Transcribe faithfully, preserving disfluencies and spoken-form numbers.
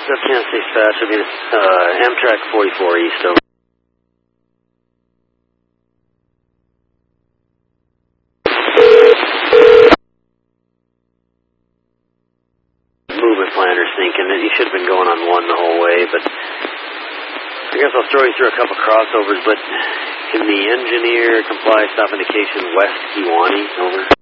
Up Kansas State Dispatch, I mean, uh, Amtrak forty-four East over. Movement planner's thinking that you should have been going on one the whole way, but I guess I'll throw you through a couple crossovers, but can the engineer comply stop indication west Kewanee, over?